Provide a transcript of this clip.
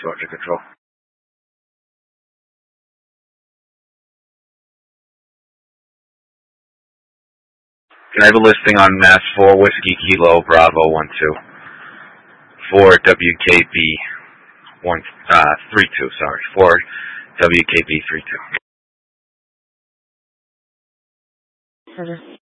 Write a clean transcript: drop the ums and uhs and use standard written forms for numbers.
Roger, control. Can I have a listing on Mass 4 Whiskey Kilo Bravo 12 for WKB 32, sorry, for WKB 32. Roger.